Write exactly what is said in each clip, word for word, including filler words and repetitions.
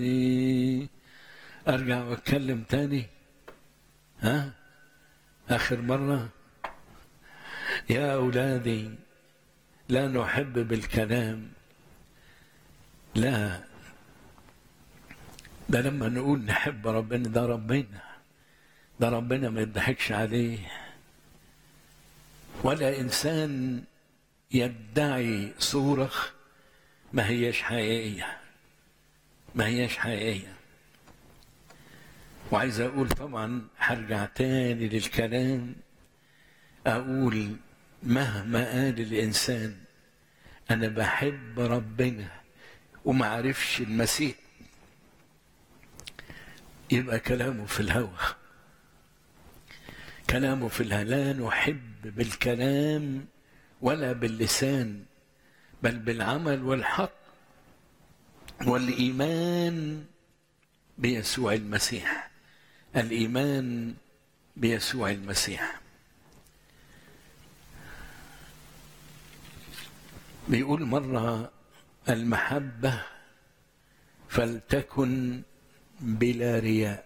أرجع وأتكلم تاني. ها آخر مرة. يا أولادي لا نحب بالكلام، لا، ده لما نقول نحب ربنا ده ربنا ده ربنا ما يضحكش عليه، ولا إنسان يدعي صورة ما هيش حقيقية ما هيش حقيقية. وعايز أقول طبعا هرجع تاني للكلام، أقول مهما قال الإنسان أنا بحب ربنا وما عرفش المسيح، يبقى كلامه في الهوى، كلامه في الهوى. لا نحب بالكلام ولا باللسان، بل بالعمل والحق والإيمان بيسوع المسيح. الإيمان بيسوع المسيح. بيقول مرة المحبة فلتكن بلا رياء.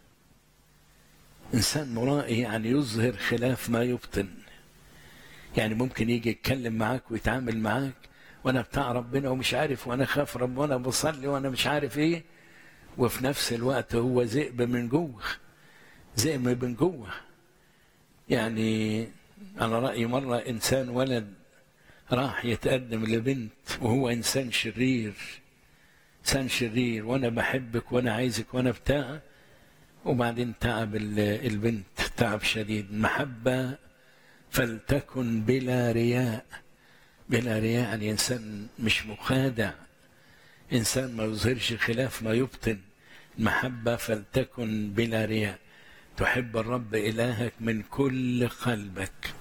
إنسان مرائي يعني يظهر خلاف ما يبطن، يعني ممكن يجي يتكلم معاك ويتعامل معاك وأنا بتاع ربنا ومش عارف، وأنا خاف رب، وأنا بصلي، وأنا مش عارف إيه، وفي نفس الوقت هو ذئب من جوه، ذئب من جوه. يعني أنا رأيي مرة إنسان ولد راح يتقدم لبنت وهو إنسان شرير، إنسان شرير، وأنا بحبك وأنا عايزك وأنا بتاع، وبعدين تعب البنت تعب شديد. محبة فلتكن بلا رياء. بلا رياء يعني إنسان مش مخادع، إنسان ما يظهرش خلاف ما يبطن. المحبة فلتكن بلا رياء. تحب الرب إلهك من كل قلبك.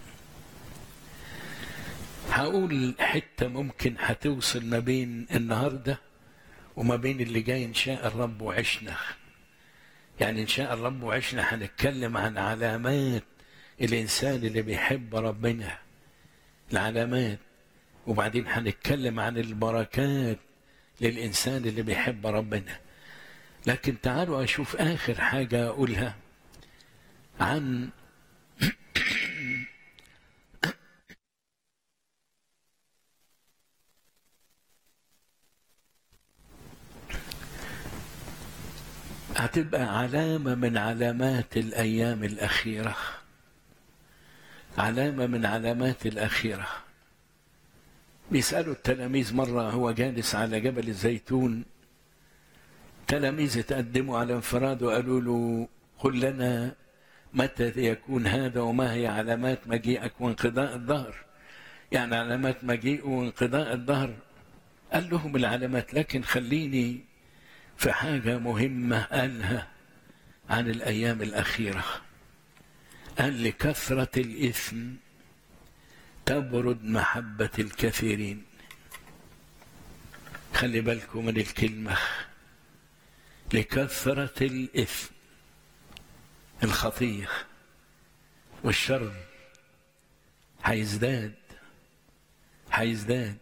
هقول حتة ممكن هتوصل ما بين النهاردة وما بين اللي جاي إن شاء الرب وعشنا. يعني إن شاء الرب وعشنا هنتكلم عن علامات الإنسان اللي بيحب ربنا، العلامات، وبعدين هنتكلم عن البركات للإنسان اللي بيحب ربنا. لكن تعالوا أشوف آخر حاجة أقولها عن هتبقى علامة من علامات الأيام الأخيرة، علامة من علامات الأخيرة. بيسألوا التلاميذ مرة، هو جالس على جبل الزيتون، تلاميذ تقدموا على انفراد وقالوا له قل لنا متى يكون هذا وما هي علامات مجيئك وانقضاء الدهر. يعني علامات مجيء وانقضاء الدهر. قال لهم العلامات، لكن خليني في حاجة مهمة قالها عن الأيام الأخيرة. قال لكثرة الإثم تبرد محبة الكثيرين. خلي بالكم من الكلمة، لكثرة الإثم، الخطية والشر هيزداد هيزداد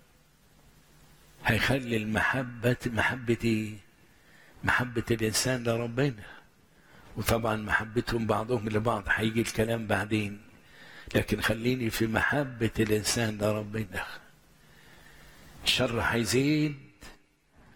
هيخلي المحبة محبتي محبة الإنسان لربنا، وطبعا محبتهم بعضهم لبعض هيجي الكلام بعدين، لكن خليني في محبة الإنسان لربنا. الشر هيزيد